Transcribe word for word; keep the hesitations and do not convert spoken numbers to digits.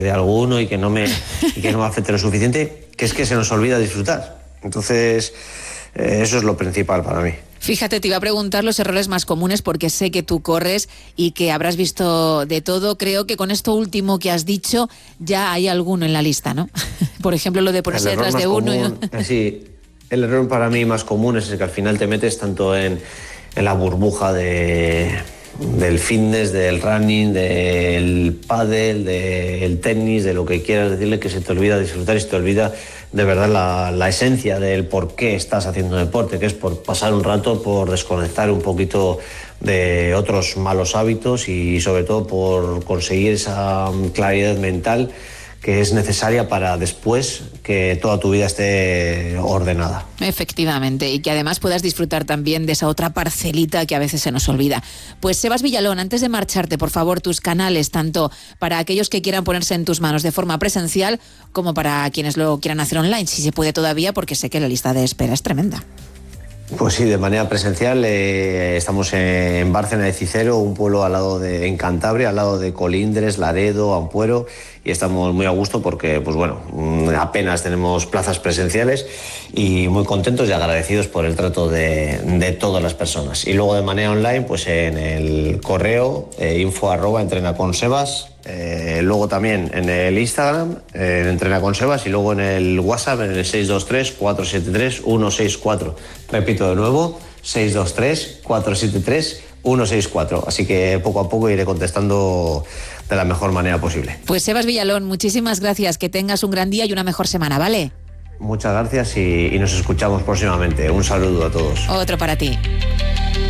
de alguno y que no me, y que no me afecte lo suficiente, que es que se nos olvida disfrutar. Entonces, eh, eso es lo principal para mí. Fíjate, te iba a preguntar los errores más comunes porque sé que tú corres y que habrás visto de todo. Creo que con esto último que has dicho ya hay alguno en la lista, ¿no? Por ejemplo, lo de ponerse detrás de uno. Común, y... Sí, el error para mí más común es el que al final te metes tanto en, en la burbuja de, del fitness, del running, del pádel, del tenis, de lo que quieras decirle, que se te olvida disfrutar y se te olvida de verdad la, la esencia del por qué estás haciendo deporte, que es por pasar un rato, por desconectar un poquito de otros malos hábitos y sobre todo por conseguir esa claridad mental que es necesaria para después que toda tu vida esté ordenada. Efectivamente, y que además puedas disfrutar también de esa otra parcelita que a veces se nos olvida. Pues Sebas Villalón, antes de marcharte, por favor, tus canales, tanto para aquellos que quieran ponerse en tus manos de forma presencial, como para quienes lo quieran hacer online, si se puede todavía, porque sé que la lista de espera es tremenda. Pues sí, de manera presencial eh, estamos en Bárcena de Cicero, un pueblo al lado de en Cantabria, al lado de Colindres, Laredo, Ampuero, y estamos muy a gusto porque, pues bueno, apenas tenemos plazas presenciales y muy contentos y agradecidos por el trato de, de todas las personas. Y luego de manera online, pues en el correo eh, info arroba entrenaconsebas. Eh, luego también en el Instagram, eh, en Entrena con Sebas, y luego en el WhatsApp, en el seis dos tres, cuatro siete tres, uno seis cuatro. Repito de nuevo, seis dos tres, cuatro siete tres, uno seis cuatro. Así que poco a poco iré contestando de la mejor manera posible. Pues Sebas Villalón, muchísimas gracias, que tengas un gran día y una mejor semana, ¿vale? Muchas gracias y, y nos escuchamos próximamente. Un saludo a todos. Otro para ti.